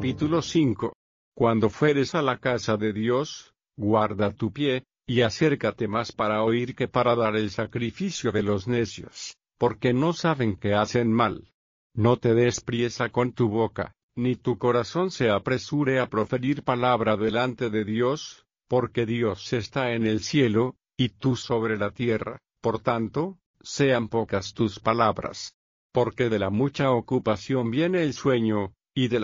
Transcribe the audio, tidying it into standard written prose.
Capítulo 5. Cuando fueres a la casa de Dios, guarda tu pie, y acércate más para oír que para dar el sacrificio de los necios, porque no saben que hacen mal. No te des priesa con tu boca, ni tu corazón se apresure a proferir palabra delante de Dios, porque Dios está en el cielo, y tú sobre la tierra, por tanto, sean pocas tus palabras. Porque de la mucha ocupación viene el sueño, y de